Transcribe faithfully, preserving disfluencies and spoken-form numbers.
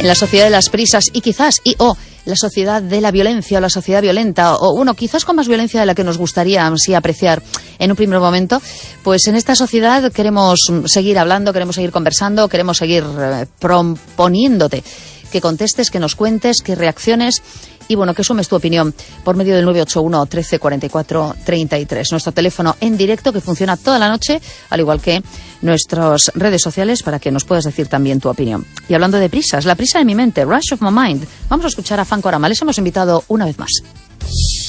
en la sociedad de las prisas y quizás, y o oh, la sociedad de la violencia o la sociedad violenta, o bueno, quizás con más violencia de la que nos gustaría sí apreciar en un primer momento, pues en esta sociedad queremos seguir hablando, queremos seguir conversando, queremos seguir eh, proponiéndote que contestes, que nos cuentes, que reacciones y bueno, que sumes tu opinión por medio del nueve ocho uno, trece cuarenta y cuatro, treinta y tres. Nuestro teléfono en directo que funciona toda la noche, al igual que nuestras redes sociales para que nos puedas decir también tu opinión. Y hablando de prisas, la prisa de mi mente, Rush of My Mind. Vamos a escuchar a Franco Arama. Les hemos invitado una vez más.